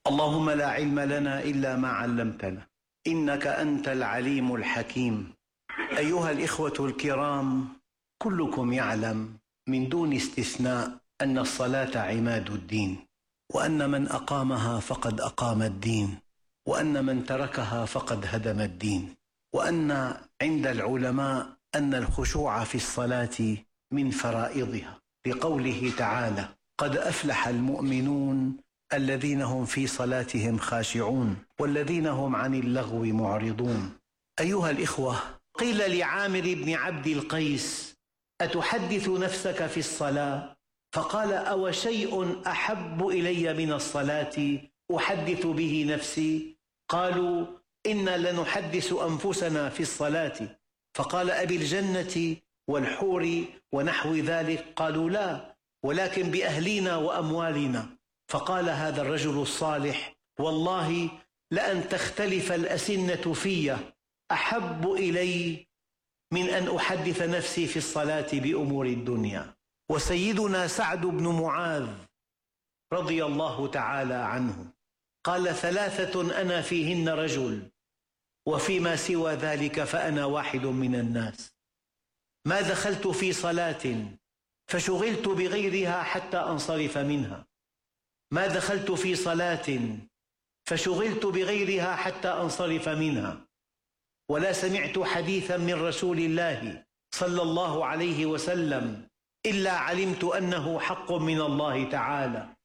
اللهم لا علم لنا إلا ما علمتنا إنك أنت العليم الحكيم. أيها الإخوة الكرام، كلكم يعلم من دون استثناء أن الصلاة عماد الدين، وأن من أقامها فقد أقام الدين، وأن من تركها فقد هدم الدين، وأن عند العلماء أن الخشوع في الصلاة من فرائضها، لقوله تعالى: قد أفلح المؤمنون الذين هم في صلاتهم خاشعون والذين هم عن اللغو معرضون. أيها الإخوة، قيل لعامر بن عبد القيس: أتحدث نفسك في الصلاة؟ فقال: أو شيء أحب إلي من الصلاة أحدث به نفسي؟ قالوا: إنا لنحدث أنفسنا في الصلاة. فقال: أبي الجنة والحور ونحو ذلك؟ قالوا: لا، ولكن بأهلنا وأموالنا. فقال هذا الرجل الصالح: والله لأن تختلف الأسنة في أحب إلي من أن أحدث نفسي في الصلاة بأمور الدنيا. وسيدنا سعد بن معاذ رضي الله تعالى عنه قال: ثلاثة أنا فيهن رجل، وفيما سوى ذلك فأنا واحد من الناس: ما دخلت في صلاة فشغلت بغيرها حتى أنصرف منها، ما دخلت في صلاة فشغلت بغيرها حتى أنصرف منها، ولا سمعت حديثا من رسول الله صلى الله عليه وسلم إلا علمت أنه حق من الله تعالى،